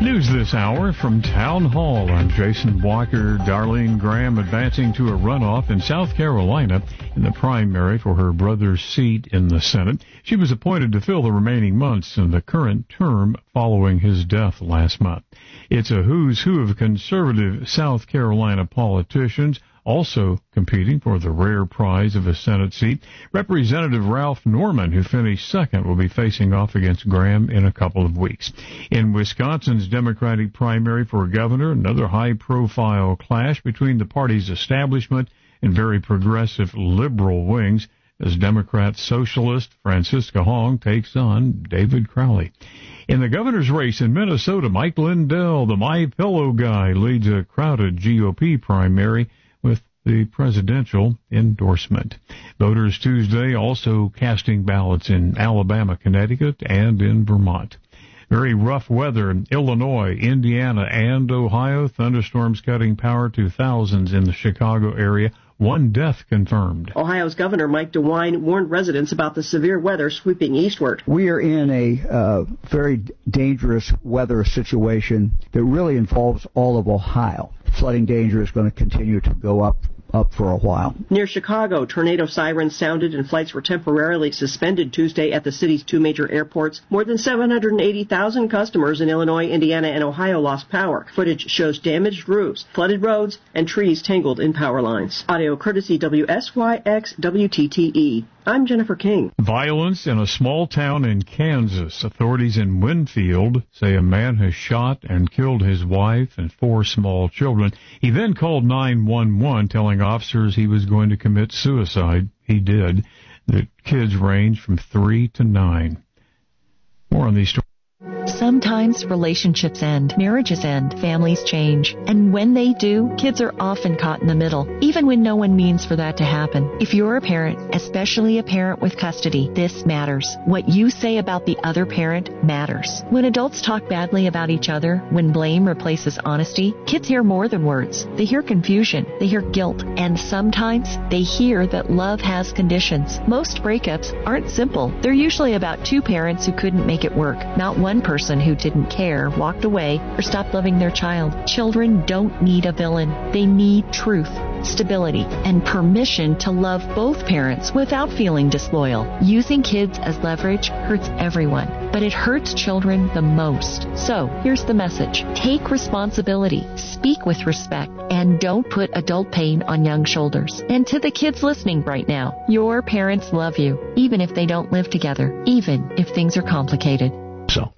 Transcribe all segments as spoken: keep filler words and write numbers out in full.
News this hour from Town Hall. I'm Jason Walker. Darlene Graham advancing to a runoff in South Carolina in the primary for her brother's seat in the Senate. She was appointed to fill the remaining months in the current term following his death last month. It's a who's who of conservative South Carolina politicians also competing for the rare prize of a Senate seat. Representative Ralph Norman, who finished second, will be facing off against Graham in a couple of weeks. In Wisconsin's Democratic primary for governor, another high-profile clash between the party's establishment and very progressive liberal wings as Democrat socialist Francisca Hong takes on David Crowley. In the governor's race in Minnesota, Mike Lindell, the My Pillow guy, leads a crowded G O P primary with the presidential endorsement. Voters Tuesday also casting ballots in Alabama, Connecticut, and in Vermont. Very rough weather in Illinois, Indiana, and Ohio. Thunderstorms cutting power to thousands in the Chicago area. One death confirmed. Ohio's Governor Mike DeWine warned residents about the severe weather sweeping eastward. We are in a uh, very dangerous weather situation that really involves all of Ohio. Flooding danger is going to continue to go up up for a while. Near Chicago, tornado sirens sounded and flights were temporarily suspended Tuesday at the city's two major airports. More than seven hundred eighty thousand customers in Illinois, Indiana, and Ohio lost power. Footage shows damaged roofs, flooded roads, and trees tangled in power lines. Audio courtesy W S Y X W T T E. I'm Jennifer King. Violence in a small town in Kansas. Authorities in Winfield say a man has shot and killed his wife and four small children. He then called nine one one, telling officers he was going to commit suicide. He did. The kids range from three to nine. More on these stories. Sometimes relationships end, marriages end, families change. And when they do, kids are often caught in the middle, even when no one means for that to happen. If you're a parent, especially a parent with custody, this matters. What you say about the other parent matters. When adults talk badly about each other, when blame replaces honesty, kids hear more than words. They hear confusion, they hear guilt, and sometimes they hear that love has conditions. Most breakups aren't simple. They're usually about two parents who couldn't make it work, not one person who didn't care, walked away, or stopped loving their child. Children don't need a villain. They need truth, stability, and permission to love both parents without feeling disloyal. Using kids as leverage hurts everyone, but it hurts children the most. So, here's the message. Take responsibility, speak with respect, and don't put adult pain on young shoulders. And to the kids listening right now, your parents love you, even if they don't live together, even if things are complicated. So.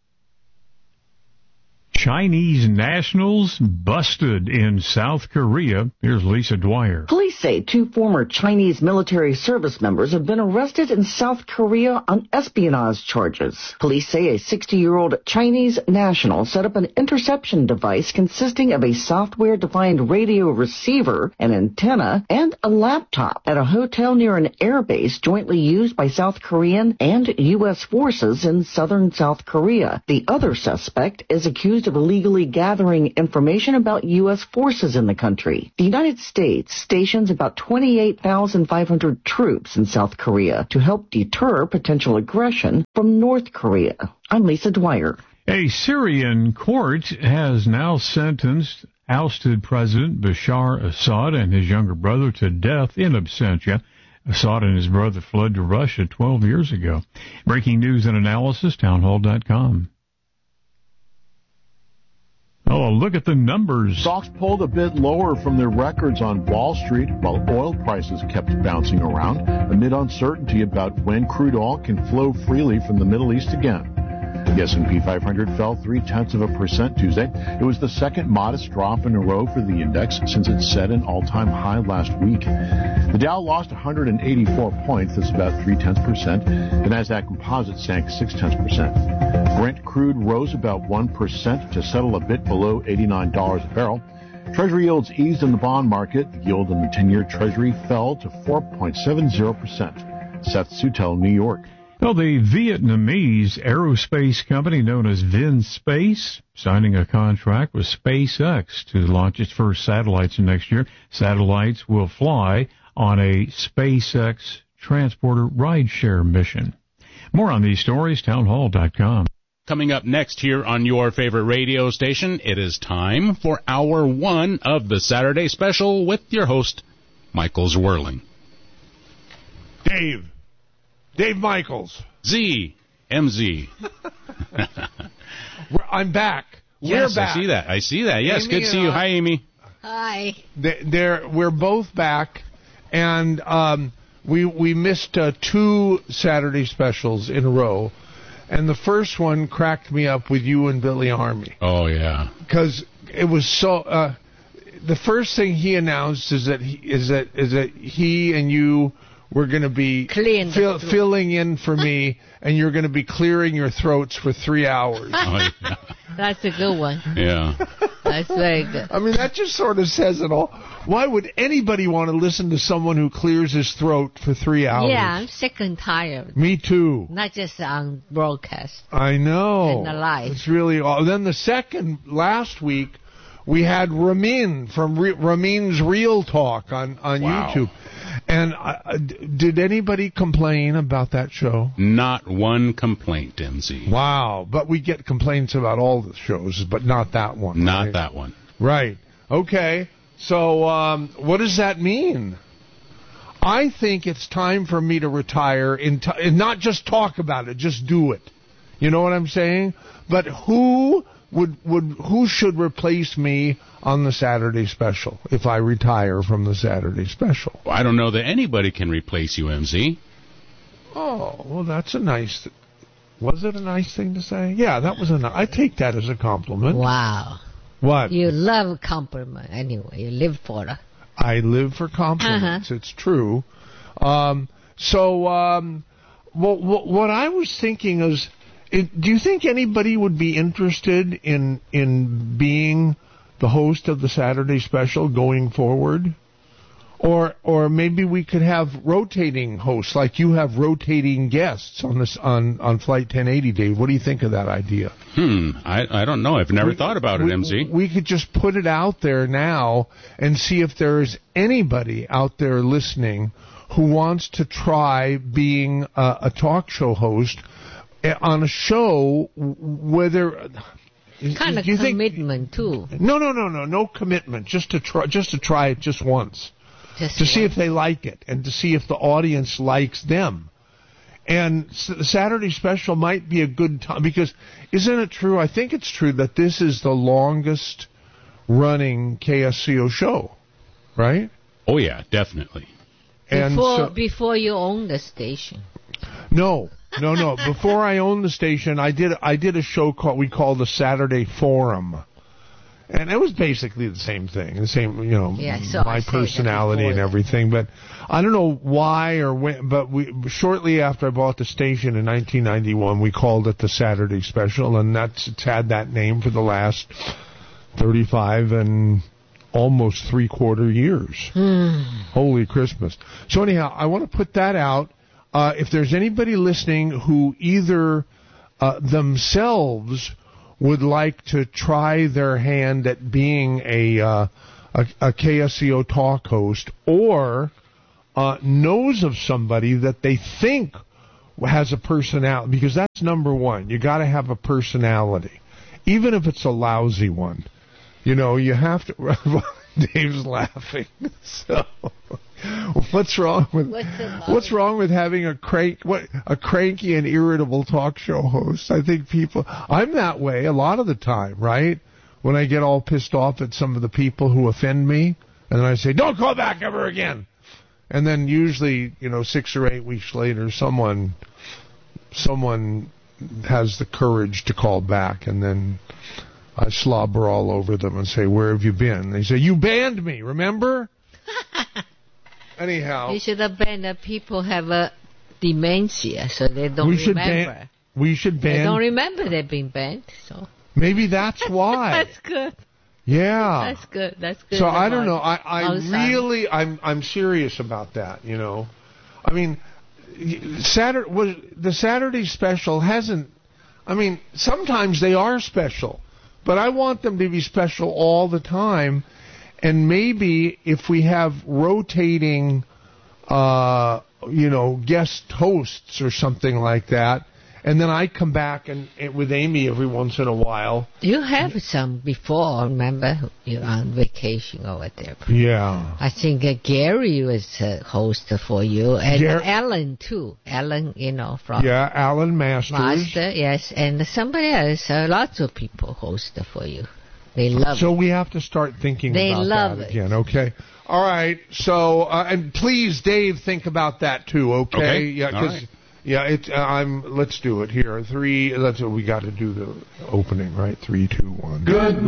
Chinese nationals busted in South Korea. Here's Lisa Dwyer. Police say two former Chinese military service members have been arrested in South Korea on espionage charges. Police say a sixty-year-old Chinese national set up an interception device consisting of a software-defined radio receiver, an antenna, and a laptop at a hotel near an airbase jointly used by South Korean and U S forces in southern South Korea. The other suspect is accused of illegally gathering information about U S forces in the country. The United States stations about twenty-eight thousand five hundred troops in South Korea to help deter potential aggression from North Korea. I'm Lisa Dwyer. A Syrian court has now sentenced ousted President Bashar Assad and his younger brother to death in absentia. Assad and his brother fled to Russia twelve years ago. Breaking news and analysis, townhall dot com. Oh, look at the numbers. Stocks pulled a bit lower from their records on Wall Street while oil prices kept bouncing around amid uncertainty about when crude oil can flow freely from the Middle East again. The S and P five hundred fell three-tenths of a percent Tuesday. It was the second modest drop in a row for the index since it set an all-time high last week. The Dow lost one hundred eighty-four points, that's about three-tenths percent. The Nasdaq Composite sank six-tenths percent. Brent crude rose about one percent to settle a bit below eighty-nine dollars a barrel. Treasury yields eased in the bond market. The yield on the ten-year Treasury fell to four point seven zero percent. Seth Sutel, New York. Well, the Vietnamese aerospace company known as VinSpace signing a contract with SpaceX to launch its first satellites next year. Satellites will fly on a SpaceX transporter rideshare mission. More on these stories, townhall dot com. Coming up next here on your favorite radio station, it is time for hour one of the Saturday Special with your host, Michael Zwirling. Dave. Dave Michaels. Z. M Z. I'm back. Yes, We're back. I see that. I see that. Yes, Amy good to see you. I, Hi, Amy. Hi. They're, we're both back, and um, we we missed uh, two Saturday specials in a row, and the first one cracked me up with you and Billy Army. Oh, yeah. Because it was so... Uh, the first thing he announced is that he, is that is that he and you were going to be fill, filling in for me, and you're going to be clearing your throats for three hours. Oh, yeah. That's a good one. Yeah. That's very good. I mean, that just sort of says it all. Why would anybody want to listen to someone who clears his throat for three hours? Yeah, I'm sick and tired. Me too. Not just on broadcast. I know. And the live. It's really all. Then the second, last week, we had Ramin from Re- Ramin's Real Talk on, on Wow. YouTube. And uh, did anybody complain about that show? Not one complaint, M Z. Wow. But we get complaints about all the shows, but not that one. Not right? that one. Right. Okay. So um, what does that mean? I think it's time for me to retire in t- and not just talk about it, just do it. You know what I'm saying? But who would would who should replace me on the Saturday Special if I retire from the Saturday Special? Well, I don't know that anybody can replace you, M Z. Oh, well, that's a nice... Th- was it a nice thing to say? Yeah, that was a... Ni- I take that as a compliment. Wow. What? You love compliment anyway. You live for it. I live for compliments. Uh-huh. It's true. Um, so, um, what, what, what I was thinking is, it, do you think anybody would be interested in in being the host of the Saturday Special going forward? Or or maybe we could have rotating hosts, like you have rotating guests on this on, on Flight ten eighty, Dave. What do you think of that idea? Hmm, I, I don't know. I've never we, thought about we, it, M Z. We could just put it out there now and see if there is anybody out there listening who wants to try being a, a talk show host on a show where there... Kind of commitment, too. No, no, no, no, no commitment. Just to try, just to try it just once. Just to see once. if they like it and to see if the audience likes them. And the Saturday Special might be a good time because isn't it true? I think it's true that this is the longest running K S C O show, right? Oh, yeah, definitely. And before, so, before you own the station. No, no, no. Before I owned the station, I did I did a show called we called the Saturday Forum. And it was basically the same thing, the same, you know, yeah, so my personality and everything. But I don't know why or when, but we shortly after I bought the station in nineteen ninety-one, we called it the Saturday Special, and that's it's had that name for the last thirty-five and almost three-quarter years. Holy Christmas. So anyhow, I want to put that out. Uh, if there's anybody listening who either uh, themselves would like to try their hand at being a uh, a, a K S C O talk host, or uh, knows of somebody that they think has a personality, because that's number one. You got to have a personality, even if it's a lousy one. You know, you have to. Dave's laughing. So, what's wrong with what's, what's wrong with having a crank what a cranky and irritable talk show host? I think people. I'm that way a lot of the time, right? When I get all pissed off at some of the people who offend me, and then I say, "Don't call back ever again." And then usually, you know, six or eight weeks later, someone someone has the courage to call back, and then I slobber all over them and say, "Where have you been?" They say, "You banned me, remember?" Anyhow. You should have banned that people have a dementia, so they don't we should remember. Ban- we should ban... They don't remember they've been banned, so... Maybe that's why. That's good. Yeah. That's good. That's good. So I don't know. I, I outside. really, I'm I'm serious about that, you know. I mean, Saturday, was, the Saturday Special hasn't... I mean, sometimes they are special. But I want them to be special all the time, and maybe if we have rotating, uh, you know, guest hosts or something like that, and then I come back and, and with Amy every once in a while. You have some before, remember? You're on vacation over there. Yeah. I think uh, Gary was a host for you, and Gar- Alan too. Alan, you know, from yeah, Alan Masters. Master, yes, and somebody else. Uh, lots of people host for you. They love so it. we have to start thinking they about love that it. again, okay? All right, so, uh, and please, Dave, think about that too, okay? Okay. Yeah, All right. yeah, it, uh, I'm, let's do it here. Three, let's, we got to do the opening, right? Three, two, one. Good